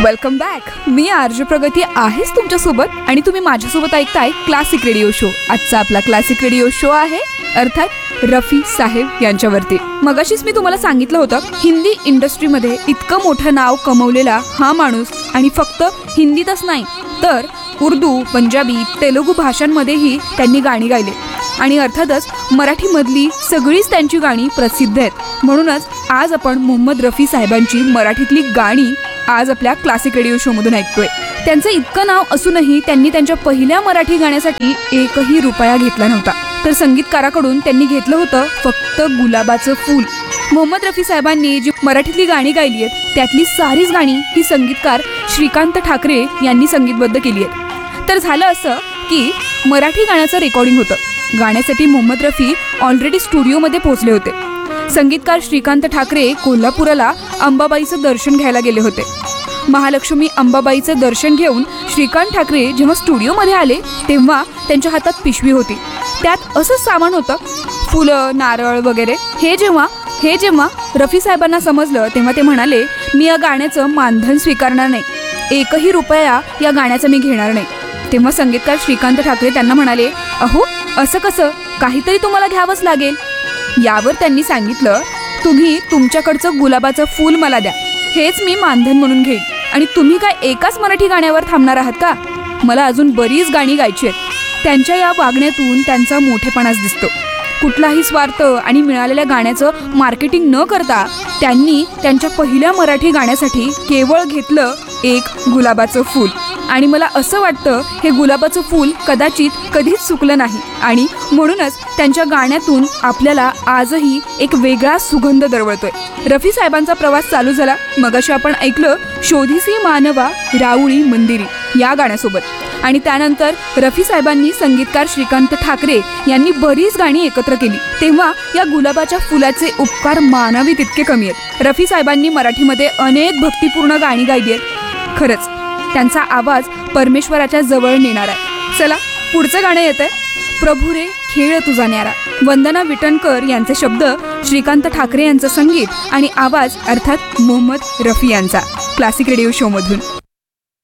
Welcome back. मी RJ प्रगती आहेच तुमच्यासोबत आणि तुम्ही माझ्यासोबत ऐकताय क्लासिक रेडिओ शो. आजचा आपला क्लासिक रेडिओ शो आहे अर्थात रफी साहेब यांच्यावरती. मगाशीच मी तुम्हाला सांगितलं होतं हिंदी इंडस्ट्रीमध्ये इतकं मोठं नाव कमवलेला हा माणूस आणि फक्त हिंदीतच नाही तर उर्दू, पंजाबी, तेलुगू भाषांमध्येही त्यांनी गाणी गायले आणि अर्थातच मराठीमधली सगळीच त्यांची गाणी प्रसिद्ध आहेत. म्हणूनच आज आपण मोहम्मद रफी साहेबांची मराठीतली गाणी आज आपल्या क्लासिक रेडिओ शो मधून ऐकतोय. त्यांचं इतकं नाव असूनही त्यांनी त्यांच्या पहिल्या मराठी गाण्यासाठी एकही रुपया घेतला नव्हता. तर संगीतकाराकडून त्यांनी घेतलं होतं फक्त गुलाबाचं फूल. मोहम्मद रफी साहेबांनी जी मराठीतली गाणी गायली आहेत त्यातली सारीच गाणी ही संगीतकार श्रीकांत ठाकरे यांनी संगीतबद्ध केली आहेत. तर झालं असं की मराठी गाण्याचं रेकॉर्डिंग होतं. गाण्यासाठी मोहम्मद रफी ऑलरेडी स्टुडिओमध्ये पोहोचले होते. संगीतकार श्रीकांत ठाकरे कोल्हापुराला अंबाबाईचं दर्शन घ्यायला गेले होते. महालक्ष्मी अंबाबाईचं दर्शन घेऊन श्रीकांत ठाकरे जेव्हा स्टुडिओमध्ये आले तेव्हा त्यांच्या हातात पिशवी होती. त्यात असंच सामान होतं, फुलं, नारळ वगैरे. हे जेव्हा रफी साहेबांना समजलं तेव्हा ते म्हणाले, मी या गाण्याचं मानधन स्वीकारणार नाही, एकही रुपया या गाण्याचा मी घेणार नाही. तेव्हा संगीतकार श्रीकांत ठाकरे त्यांना म्हणाले, अहो असं कसं, काहीतरी तुम्हाला घ्यावंच लागेल. यावर त्यांनी सांगितलं, तुम्ही तुमच्याकडचं गुलाबाचं फूल मला द्या, हेच मी मानधन म्हणून घेईन. आणि तुम्ही काय एकाच मराठी गाण्यावर थांबणार आहात का? मला अजून बरीच गाणी गायची आहेत. त्यांच्या या वागण्यातून त्यांचा मोठेपणाच दिसतो. कुठलाही स्वार्थ आणि मिळालेल्या गाण्याचं मार्केटिंग न करता त्यांनी त्यांच्या पहिल्या मराठी गाण्यासाठी केवळ घेतलं एक गुलाबाचं फूल. आणि मला असं वाटतं हे गुलाबाचं फूल कदाचित कधीच चुकलं नाही आणि म्हणूनच त्यांच्या गाण्यातून आपल्याला आजही एक वेगळा सुगंध दरवळतोय. रफी साहेबांचा प्रवास चालू झाला. मगाशी आपण ऐकलं शोधिसी मानवा राऊळी मंदिरी या गाण्यासोबत आणि त्यानंतर रफी साहेबांनी संगीतकार श्रीकांत ठाकरे यांनी बरीच गाणी एकत्र केली. तेव्हा या गुलाबाच्या फुलाचे उपकार मानावे तितके कमी आहेत. रफी साहेबांनी मराठीमध्ये अनेक भक्तिपूर्ण गाणी गायली आहेत. खरंच त्यांचा आवाज परमेश्वराच्या जवळ नेणार आहे. चला पुढचं गाणं येतंय, प्रभू रे खेळ तुझा न्यारा. वंदना विटणकर यांचे शब्द, श्रीकांत ठाकरे यांचं संगीत आणि आवाज अर्थात मोहम्मद रफी यांचा. क्लासिक रेडिओ शो मधून